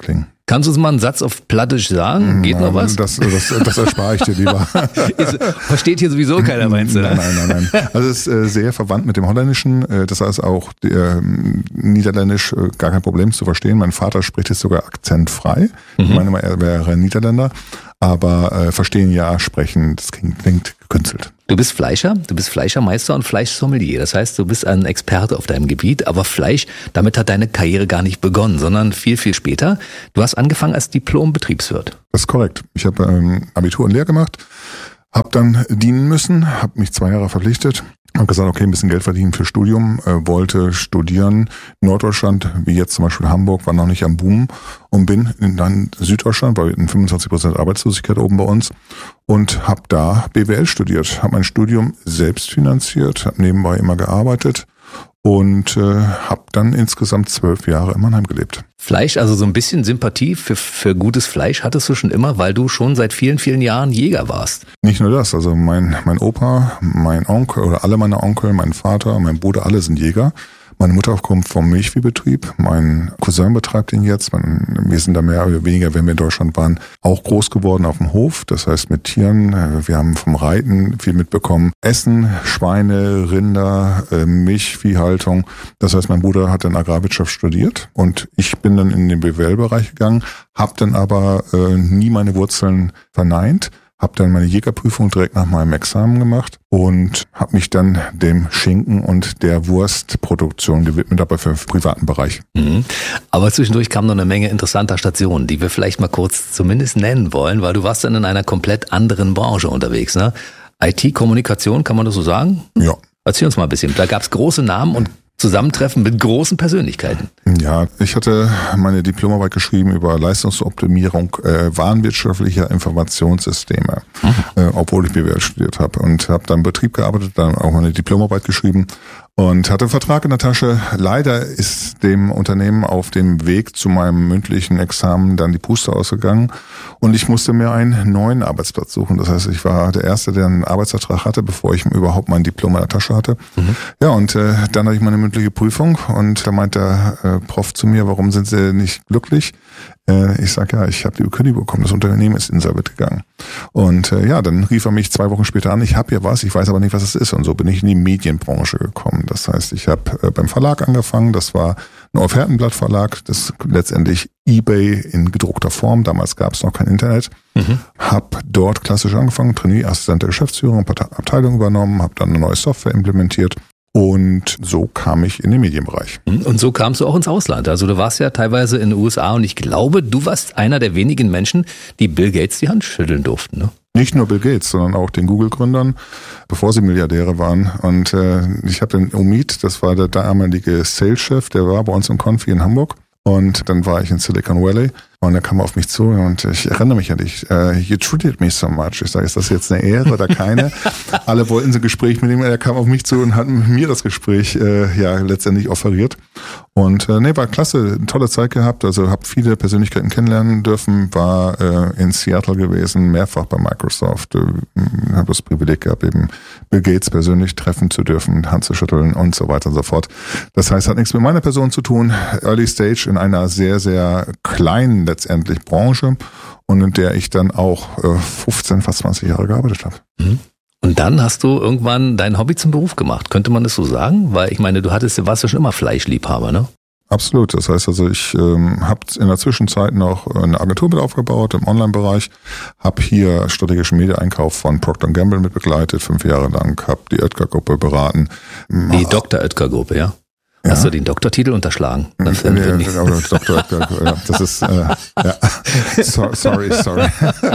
Kannst du uns mal einen Satz auf Plattisch sagen? Geht Nein, noch was? Das, das, das erspare ich dir lieber. Ist, versteht hier sowieso keiner, meinst du? Nein, nein, nein, nein. Also es ist äh, sehr verwandt mit dem Holländischen. Äh, das heißt auch äh, Niederländisch äh, gar kein Problem zu verstehen. Mein Vater spricht es sogar akzentfrei. Mhm. Ich meine mal, er wäre Niederländer. Aber äh, verstehen ja, sprechen, das klingt, klingt gekünstelt. Du bist Fleischer, du bist Fleischermeister und Fleischsommelier. Das heißt, du bist ein Experte auf deinem Gebiet, aber Fleisch, damit hat deine Karriere gar nicht begonnen, sondern viel, viel später. Du hast angefangen als Diplom-Betriebswirt. Das ist korrekt. Ich habe ähm, Abitur und Lehre gemacht, habe dann dienen müssen, habe mich zwei Jahre verpflichtet. Habe gesagt, okay, ein bisschen Geld verdienen für Studium, äh, wollte studieren. Norddeutschland, wie jetzt zum Beispiel Hamburg, war noch nicht am Boom und bin in dann Süddeutschland, weil wir hatten fünfundzwanzig Prozent Arbeitslosigkeit oben bei uns und habe da B W L studiert. Habe mein Studium selbst finanziert, habe nebenbei immer gearbeitet und äh, habe dann insgesamt zwölf Jahre in Mannheim gelebt. Fleisch, also so ein bisschen Sympathie für, für gutes Fleisch hattest du schon immer, weil du schon seit vielen, vielen Jahren Jäger warst. Nicht nur das, also mein, mein Opa, mein Onkel oder alle meine Onkel, mein Vater, mein Bruder, alle sind Jäger. Meine Mutter kommt vom Milchviehbetrieb, mein Cousin betreibt ihn jetzt. Wir sind da mehr oder weniger, wenn wir in Deutschland waren, auch groß geworden auf dem Hof. Das heißt mit Tieren, wir haben vom Reiten viel mitbekommen. Essen, Schweine, Rinder, Milchviehhaltung. Das heißt, mein Bruder hat dann Agrarwirtschaft studiert und ich bin dann in den B W L-Bereich gegangen, habe dann aber äh, nie meine Wurzeln verneint. Habe dann meine Jägerprüfung direkt nach meinem Examen gemacht und habe mich dann dem Schinken und der Wurstproduktion gewidmet, aber für den privaten Bereich. Mhm. Aber zwischendurch kam noch eine Menge interessanter Stationen, die wir vielleicht mal kurz zumindest nennen wollen, weil du warst dann in einer komplett anderen Branche unterwegs, ne? I T-Kommunikation, kann man das so sagen? Ja. Erzähl uns mal ein bisschen. Da gab es große Namen und Zusammentreffen mit großen Persönlichkeiten. Ja, ich hatte meine Diplomarbeit geschrieben über Leistungsoptimierung äh, warenwirtschaftlicher Informationssysteme, mhm. äh, obwohl ich B W L studiert habe und habe dann im Betrieb gearbeitet, dann auch meine Diplomarbeit geschrieben und hatte einen Vertrag in der Tasche. Leider ist dem Unternehmen auf dem Weg zu meinem mündlichen Examen dann die Puste ausgegangen und ich musste mir einen neuen Arbeitsplatz suchen. Das heißt, ich war der Erste, der einen Arbeitsvertrag hatte, bevor ich überhaupt mein Diplom in der Tasche hatte. Mhm. Ja, und äh, dann hatte ich meine mündliche Prüfung und da meint der äh, Prof zu mir, warum sind Sie nicht glücklich? Äh, ich sage, ja, ich habe die Kündigung bekommen, das Unternehmen ist insolvent gegangen. Und äh, ja, dann rief er mich zwei Wochen später an, ich habe hier was, ich weiß aber nicht, was es ist. Und so bin ich in die Medienbranche gekommen. Das heißt, ich habe äh, beim Verlag angefangen, das war ein Offertenblatt-Verlag, das letztendlich eBay in gedruckter Form, damals gab es noch kein Internet. Mhm. Habe dort klassisch angefangen, Trainee, Assistent der Geschäftsführung, ein paar Abteilungen übernommen, habe dann eine neue Software implementiert. Und so kam ich in den Medienbereich. Und so kamst du auch ins Ausland. Also du warst ja teilweise in den U S A und ich glaube, du warst einer der wenigen Menschen, die Bill Gates die Hand schütteln durften, ne? Nicht nur Bill Gates, sondern auch den Google-Gründern, bevor sie Milliardäre waren. Und äh, ich habe den Omid, das war der damalige Sales-Chef, der war bei uns im Confi in Hamburg. Und dann war ich in Silicon Valley und er kam auf mich zu und ich erinnere mich an dich. Uh, you treated me so much. Ich sage, ist das jetzt eine Ehre oder keine? Alle wollten so ein Gespräch mit ihm. Er kam auf mich zu und hat mir das Gespräch äh, ja letztendlich offeriert. Und äh, nee, war klasse, eine tolle Zeit gehabt. Also habe viele Persönlichkeiten kennenlernen dürfen. War äh, in Seattle gewesen, mehrfach bei Microsoft. Äh, habe das Privileg gehabt, eben Bill Gates persönlich treffen zu dürfen, Hand zu schütteln und so weiter und so fort. Das heißt, hat nichts mit meiner Person zu tun. Early Stage in einer sehr, sehr kleinen letztendlich Branche und in der ich dann auch äh, fünfzehn, fast zwanzig Jahre gearbeitet habe. Mhm. Und dann hast du irgendwann dein Hobby zum Beruf gemacht. Könnte man das so sagen? Weil ich meine, du hattest, warst ja schon immer Fleischliebhaber, ne? Absolut. Das heißt also, ich ähm, habe in der Zwischenzeit noch eine Agentur mit aufgebaut im Online-Bereich, habe hier strategischen Media-Einkauf von Procter and Gamble mit begleitet, fünf Jahre lang, habe die Oetker-Gruppe beraten. Die Doktor Oetker-Gruppe, ja? Ja. Hast du den Doktortitel unterschlagen? Das, ja, ja, ja, Doktor, ja, das ist, äh, ja. So, sorry, sorry.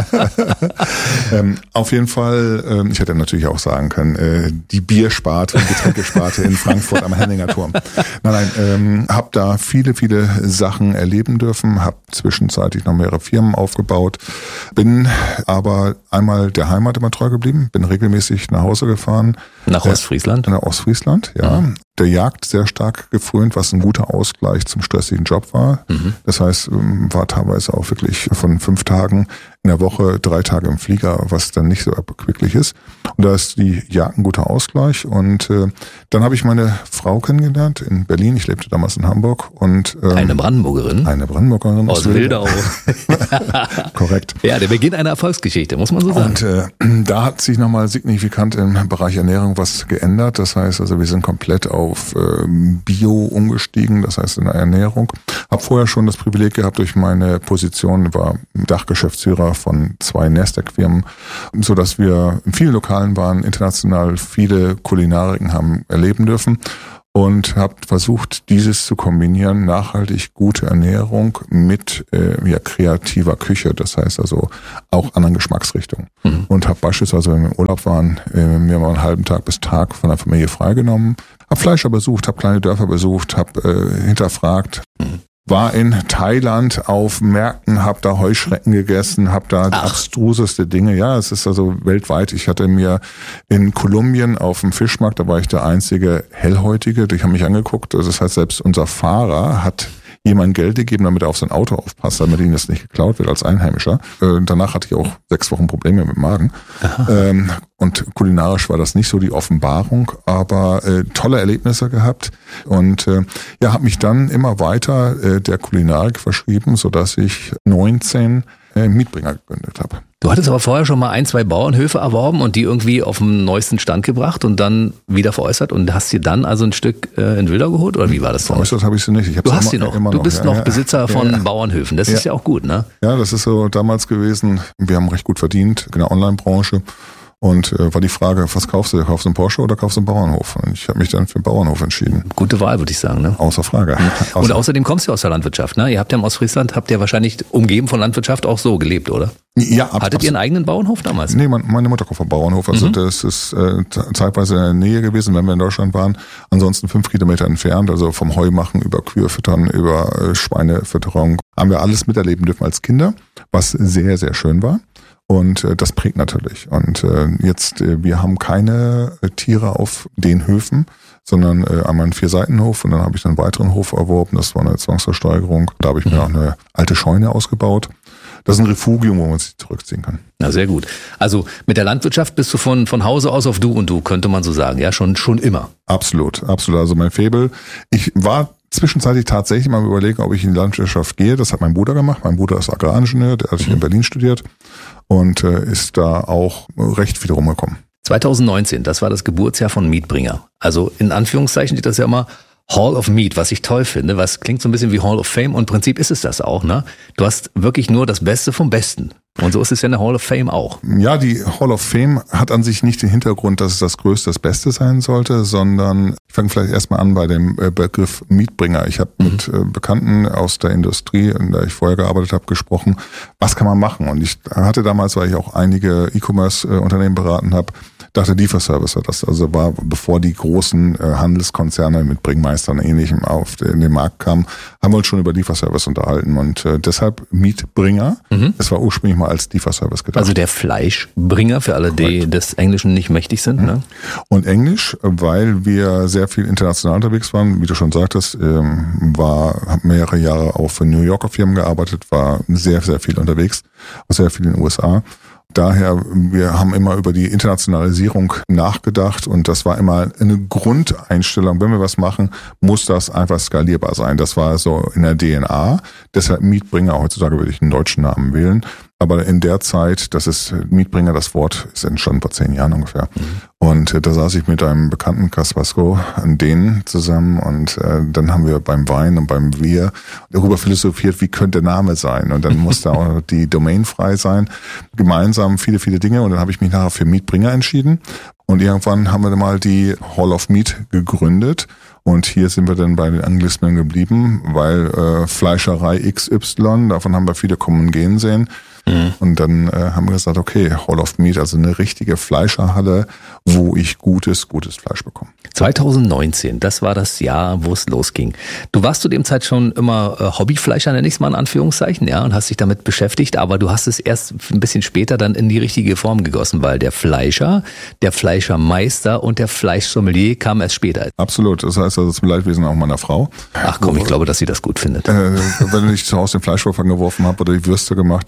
ähm, auf jeden Fall, ähm, ich hätte natürlich auch sagen können, äh, die Biersparte und Getränkesparte in Frankfurt am Henninger Turm. Nein, nein, ähm, habe da viele, viele Sachen erleben dürfen, habe zwischenzeitlich noch mehrere Firmen aufgebaut, bin aber einmal der Heimat immer treu geblieben, bin regelmäßig nach Hause gefahren. Nach Ostfriesland? Nach Ostfriesland, ja. Mhm. Der Jagd sehr stark gefrönt, was ein guter Ausgleich zum stressigen Job war. Mhm. Das heißt, war teilweise auch wirklich von fünf Tagen in der Woche drei Tage im Flieger, was dann nicht so erquicklich ist. Und da ist die Jagd ein guter Ausgleich. Und äh, dann habe ich meine Frau kennengelernt in Berlin. Ich lebte damals in Hamburg. Und ähm, Eine Brandenburgerin? Eine Brandenburgerin. Aus Wildau. Korrekt. Ja, der Beginn einer Erfolgsgeschichte, muss man so sagen. Und äh, da hat sich nochmal signifikant im Bereich Ernährung was geändert. Das heißt also, wir sind komplett auf äh, Bio umgestiegen, das heißt in der Ernährung. Hab vorher schon das Privileg gehabt durch meine Position, war Dachgeschäftsführer von zwei Nasdaq-Firmen, so dass wir in vielen Lokalen waren, international viele Kulinariken haben erleben dürfen. Und habe versucht, dieses zu kombinieren, nachhaltig gute Ernährung mit äh, ja, kreativer Küche, das heißt also auch anderen Geschmacksrichtungen. Mhm. Und habe beispielsweise, wenn wir im Urlaub waren, äh, mir mal einen halben Tag bis Tag von der Familie freigenommen, habe Fleischer besucht, habe kleine Dörfer besucht, habe äh, hinterfragt, mhm. war in Thailand auf Märkten, habe da Heuschrecken gegessen, habe da Ach. abstruseste Dinge. Ja, es ist also weltweit. Ich hatte mir in Kolumbien auf dem Fischmarkt, da war ich der einzige Hellhäutige, die haben mich angeguckt. Also das heißt, selbst unser Fahrer hat jemand Geld gegeben, damit er auf sein Auto aufpasst, damit ihm das nicht geklaut wird als Einheimischer. Äh, danach hatte ich auch sechs Wochen Probleme mit dem Magen. Ähm, und kulinarisch war das nicht so die Offenbarung, aber äh, tolle Erlebnisse gehabt und äh, ja, habe mich dann immer weiter äh, der Kulinarik verschrieben, sodass ich neunzehn äh, Mietbringer gegründet habe. Du hattest aber vorher schon mal ein, zwei Bauernhöfe erworben und die irgendwie auf den neuesten Stand gebracht und dann wieder veräußert und hast dir dann also ein Stück äh, in Wildau geholt oder wie war das? Veräußert habe ich sie nicht. Ich du hast sie noch. Immer du noch. bist ja, noch ja. Besitzer von ja. Bauernhöfen. Das ja. ist ja auch gut, ne? Ja, das ist so damals gewesen. Wir haben recht gut verdient in der Online-Branche. Und äh, war die Frage, was kaufst du? Kaufst du einen Porsche oder kaufst du einen Bauernhof? Und ich habe mich dann für einen Bauernhof entschieden. Gute Wahl, würde ich sagen, ne? Außer Frage. Mhm. Außer Und außerdem kommst du aus der Landwirtschaft, ne? Ihr habt ja im Ostfriesland, habt ihr wahrscheinlich umgeben von Landwirtschaft auch so gelebt, oder? Ja, ab, Hattet ihr einen eigenen Bauernhof damals? Nee, mein, meine Mutter kommt vom Bauernhof. Also mhm. das ist äh, zeitweise in der Nähe gewesen, wenn wir in Deutschland waren. Ansonsten fünf Kilometer entfernt, also vom Heumachen über Kühe füttern, über äh, Schweinefütterung. Haben wir alles miterleben dürfen als Kinder, was sehr, sehr schön war. Und äh, das prägt natürlich. Und äh, jetzt, äh, wir haben keine äh, Tiere auf den Höfen, sondern äh, einmal einen Vier-Seiten-Hof und dann habe ich einen weiteren Hof erworben. Das war eine Zwangsversteigerung. Da habe ich mir mhm. auch eine alte Scheune ausgebaut. Das ist ein Refugium, wo man sich zurückziehen kann. Na, sehr gut. Also mit der Landwirtschaft bist du von von Hause aus auf Du und Du, könnte man so sagen. Ja, schon schon immer. Absolut, absolut. Also mein Faible. Ich war zwischenzeitlich tatsächlich mal überlegen, ob ich in die Landwirtschaft gehe. Das hat mein Bruder gemacht. Mein Bruder ist Agraringenieur, der hat mhm. in Berlin studiert und äh, ist da auch recht viel rumgekommen. zwanzig neunzehn, das war das Geburtsjahr von Mietbringer. Also in Anführungszeichen steht das ja immer Hall of Meat, was ich toll finde, was klingt so ein bisschen wie Hall of Fame und im Prinzip ist es das auch, ne? Du hast wirklich nur das Beste vom Besten. Und so ist es ja in der Hall of Fame auch. Ja, die Hall of Fame hat an sich nicht den Hintergrund, dass es das Größte, das Beste sein sollte, sondern ich fange vielleicht erstmal an bei dem Begriff Mietbringer. Ich habe mhm. mit Bekannten aus der Industrie, in der ich vorher gearbeitet habe, gesprochen, was kann man machen? Und ich hatte damals, weil ich auch einige E-Commerce-Unternehmen beraten habe, dachte Lieferservice war das. Also war, bevor die großen äh, Handelskonzerne mit Bringmeistern und Ähnlichem auf den, in den Markt kamen, haben wir uns schon über Lieferservice unterhalten. Und äh, deshalb Mietbringer. Mhm. Es war ursprünglich mal als Lieferservice gedacht. Also der Fleischbringer für alle, Correct. Die des Englischen nicht mächtig sind. Mhm. Ne? Und Englisch, weil wir sehr viel international unterwegs waren, wie du schon sagtest, ähm, war, habe mehrere Jahre auch für New Yorker Firmen gearbeitet, war sehr, sehr viel unterwegs, sehr viel in den U S A. Daher, wir haben immer über die Internationalisierung nachgedacht und das war immer eine Grundeinstellung. Wenn wir was machen, muss das einfach skalierbar sein. Das war so in der D N A. Deshalb Mietbringer, heutzutage würde ich einen deutschen Namen wählen. Aber in der Zeit, das ist Mietbringer, das Wort ist entstanden vor zehn Jahren ungefähr. Mhm. Und äh, da saß ich mit einem Bekannten, Kaspasco, an denen zusammen und äh, dann haben wir beim Wein und beim Bier darüber philosophiert, wie könnte der Name sein? Und dann musste auch die Domain frei sein. Gemeinsam viele, viele Dinge und dann habe ich mich nachher für Mietbringer entschieden. Und irgendwann haben wir dann mal die Hall of Meat gegründet. Und hier sind wir dann bei den Anglismen geblieben, weil äh, Fleischerei X Y, davon haben wir viele kommen gehen sehen. Mhm. Und dann äh, haben wir gesagt, okay, Hall of Meat, also eine richtige Fleischerhalle, wo ich gutes, gutes Fleisch bekomme. zwanzig neunzehn, das war das Jahr, wo es losging. Du warst zu dem Zeit schon immer äh, Hobbyfleischer, nenne ich es mal in Anführungszeichen, ja, und hast dich damit beschäftigt, aber du hast es erst ein bisschen später dann in die richtige Form gegossen, weil der Fleischer, der Fleischermeister und der Fleischsommelier kamen erst später. Absolut, das heißt also das Leidwesen auch meiner Frau. Ach komm, ich glaube, dass sie das gut findet. Äh, wenn ich zu Hause den Fleischwurf angeworfen habe oder die Würste gemacht habe oder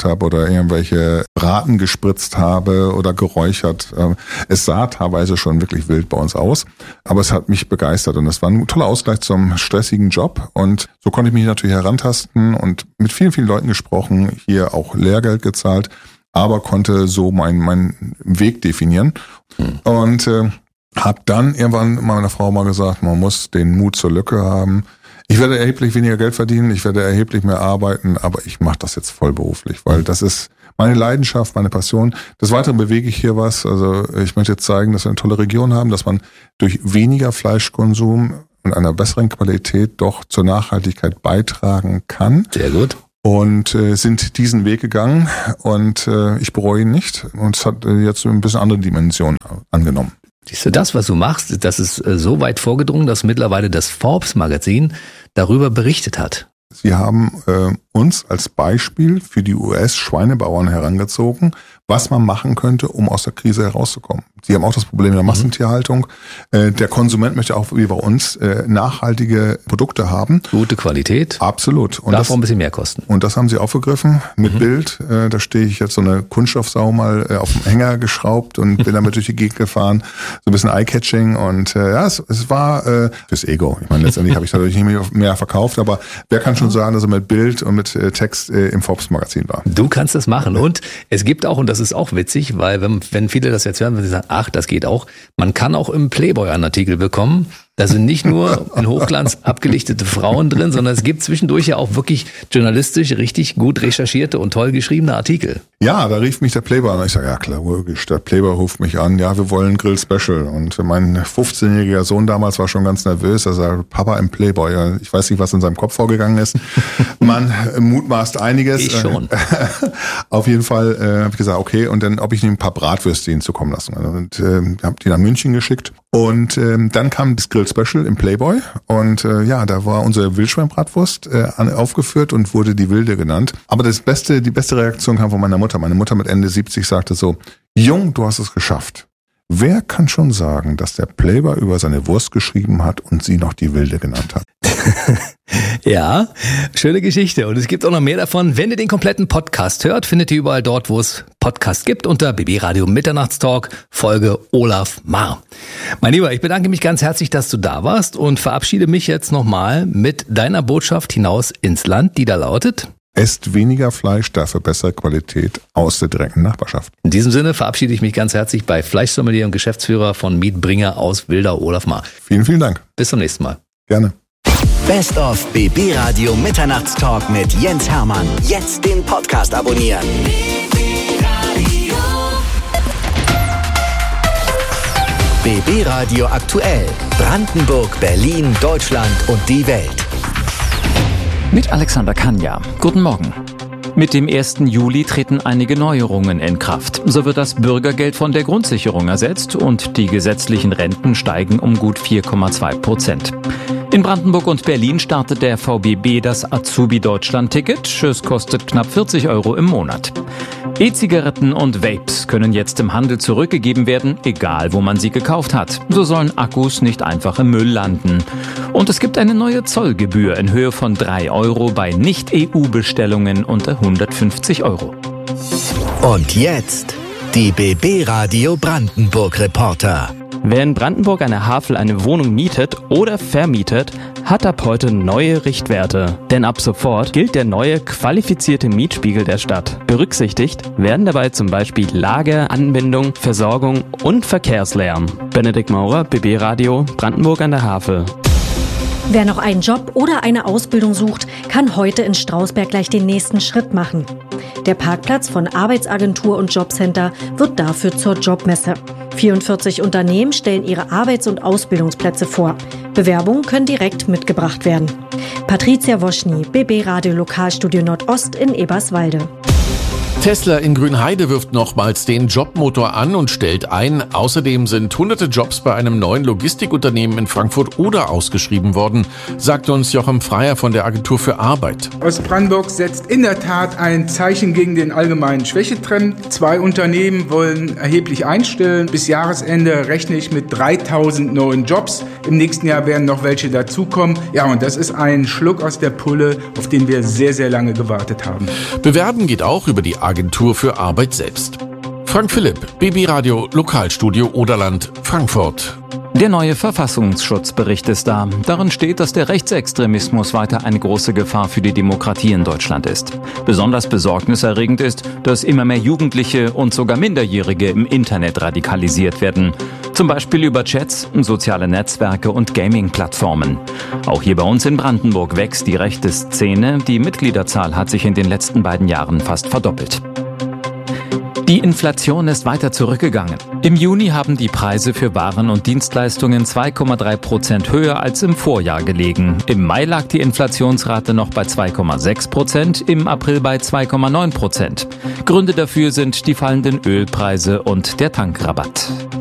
irgendwelche Braten gespritzt habe oder geräuchert. Es sah teilweise schon wirklich wild bei uns aus, aber es hat mich begeistert und es war ein toller Ausgleich zum stressigen Job und so konnte ich mich natürlich herantasten und mit vielen, vielen Leuten gesprochen, hier auch Lehrgeld gezahlt, aber konnte so meinen meinen Weg definieren hm. und äh, habe dann irgendwann meiner Frau mal gesagt, man muss den Mut zur Lücke haben. Ich werde erheblich weniger Geld verdienen, ich werde erheblich mehr arbeiten, aber ich mache das jetzt vollberuflich, weil das ist meine Leidenschaft, meine Passion. Des Weiteren bewege ich hier was. Also ich möchte jetzt zeigen, dass wir eine tolle Region haben, dass man durch weniger Fleischkonsum und einer besseren Qualität doch zur Nachhaltigkeit beitragen kann. Sehr gut. Und äh, sind diesen Weg gegangen und äh, ich bereue ihn nicht. Und es hat äh, jetzt ein bisschen andere Dimensionen angenommen. Siehst du, das, was du machst, das ist äh, so weit vorgedrungen, dass mittlerweile das Forbes-Magazin darüber berichtet hat. Sie haben äh, uns als Beispiel für die U S-Schweinebauern herangezogen, was man machen könnte, um aus der Krise herauszukommen. Sie haben auch das Problem der Massentierhaltung. Äh, der Konsument möchte auch wie bei uns äh, nachhaltige Produkte haben. Gute Qualität. Absolut. Und darf das, auch ein bisschen mehr kosten. Und das haben Sie aufgegriffen mit mhm. Bild. Äh, da stehe ich jetzt so eine Kunststoffsau mal äh, auf dem Hänger geschraubt und bin damit durch die Gegend gefahren. So ein bisschen Eye-Catching und äh, ja, es, es war äh, fürs Ego. Ich meine, letztendlich habe ich dadurch nicht mehr, mehr verkauft, aber wer kann schon sagen, dass er mit Bild und mit äh, Text äh, im Forbes-Magazin war. Du kannst das machen und es gibt auch, und das ist auch witzig, weil wenn, wenn viele das jetzt hören, wenn sie sagen, ach, das geht auch, man kann auch im Playboy einen Artikel bekommen. Da sind nicht nur in Hochglanz abgelichtete Frauen drin, sondern es gibt zwischendurch ja auch wirklich journalistisch richtig gut recherchierte und toll geschriebene Artikel. Ja, da rief mich der Playboy an. Ich sage, ja klar, logisch, der Playboy ruft mich an. Ja, wir wollen Grill Special. Und mein fünfzehnjähriger Sohn damals war schon ganz nervös. Er sagte, Papa im Playboy. Ich weiß nicht, was in seinem Kopf vorgegangen ist. Man mutmaßt einiges. Ich schon. Auf jeden Fall äh, habe ich gesagt, okay. Und dann, ob ich ihm ein paar Bratwürste ihnen zukommen lassen. Und äh, habe die nach München geschickt. Und ähm, dann kam das Grill Special im Playboy und äh, ja, da war unsere Wildschweinbratwurst äh, aufgeführt und wurde die Wilde genannt. Aber das beste, die beste Reaktion kam von meiner Mutter. Meine Mutter mit Ende siebzig sagte so, Jung, du hast es geschafft. Wer kann schon sagen, dass der Playboy über seine Wurst geschrieben hat und sie noch die Wilde genannt hat? Ja, schöne Geschichte. Und es gibt auch noch mehr davon. Wenn ihr den kompletten Podcast hört, findet ihr überall dort, wo es Podcasts gibt, unter B B Radio Mitternachtstalk, Folge Olaf Marr. Mein Lieber, ich bedanke mich ganz herzlich, dass du da warst und verabschiede mich jetzt nochmal mit deiner Botschaft hinaus ins Land, die da lautet: Esst weniger Fleisch, dafür bessere Qualität aus der direkten Nachbarschaft. In diesem Sinne verabschiede ich mich ganz herzlich bei Fleischsommelier und Geschäftsführer von Mietbringer aus Wildau, Olaf Marr. Vielen, vielen Dank. Bis zum nächsten Mal. Gerne. Best of B B Radio Mitternachtstalk mit Jens Hermann. Jetzt den Podcast abonnieren. B B Radio aktuell. Brandenburg, Berlin, Deutschland und die Welt. Mit Alexander Kanja. Guten Morgen. Mit dem ersten Juli treten einige Neuerungen in Kraft. So wird das Bürgergeld von der Grundsicherung ersetzt und die gesetzlichen Renten steigen um gut vier Komma zwei Prozent. In Brandenburg und Berlin startet der V B B das Azubi-Deutschland-Ticket. Es kostet knapp vierzig Euro im Monat. E-Zigaretten und Vapes können jetzt im Handel zurückgegeben werden, egal wo man sie gekauft hat. So sollen Akkus nicht einfach im Müll landen. Und es gibt eine neue Zollgebühr in Höhe von drei Euro bei Nicht-E U-Bestellungen unter hundertfünfzig Euro. Und jetzt die B B Radio Brandenburg-Reporter. Wer in Brandenburg an der Havel eine Wohnung mietet oder vermietet, hat ab heute neue Richtwerte. Denn ab sofort gilt der neue qualifizierte Mietspiegel der Stadt. Berücksichtigt werden dabei zum Beispiel Lage, Anbindung, Versorgung und Verkehrslärm. Benedikt Maurer, B B Radio, Brandenburg an der Havel. Wer noch einen Job oder eine Ausbildung sucht, kann heute in Strausberg gleich den nächsten Schritt machen. Der Parkplatz von Arbeitsagentur und Jobcenter wird dafür zur Jobmesse. vierundvierzig Unternehmen stellen ihre Arbeits- und Ausbildungsplätze vor. Bewerbungen können direkt mitgebracht werden. Patricia Woschny, B B Radio Lokalstudio Nordost in Eberswalde. Tesla in Grünheide wirft nochmals den Jobmotor an und stellt ein. Außerdem sind hunderte Jobs bei einem neuen Logistikunternehmen in Frankfurt-Oder ausgeschrieben worden, sagt uns Jochen Freier von der Agentur für Arbeit. Ostbrandenburg setzt in der Tat ein Zeichen gegen den allgemeinen Schwächetrend. Zwei Unternehmen wollen erheblich einstellen. Bis Jahresende rechne ich mit dreitausend neuen Jobs. Im nächsten Jahr werden noch welche dazukommen. Ja, und das ist ein Schluck aus der Pulle, auf den wir sehr, sehr lange gewartet haben. Bewerben geht auch über die Bundesagentur für Arbeit selbst. Frank Philipp, B B Radio Lokalstudio Oderland, Frankfurt. Der neue Verfassungsschutzbericht ist da. Darin steht, dass der Rechtsextremismus weiter eine große Gefahr für die Demokratie in Deutschland ist. Besonders besorgniserregend ist, dass immer mehr Jugendliche und sogar Minderjährige im Internet radikalisiert werden. Zum Beispiel über Chats, soziale Netzwerke und Gaming-Plattformen. Auch hier bei uns in Brandenburg wächst die rechte Szene. Die Mitgliederzahl hat sich in den letzten beiden Jahren fast verdoppelt. Die Inflation ist weiter zurückgegangen. Im Juni haben die Preise für Waren und Dienstleistungen zwei Komma drei Prozent höher als im Vorjahr gelegen. Im Mai lag die Inflationsrate noch bei zwei Komma sechs Prozent, im April bei zwei Komma neun Prozent. Gründe dafür sind die fallenden Ölpreise und der Tankrabatt.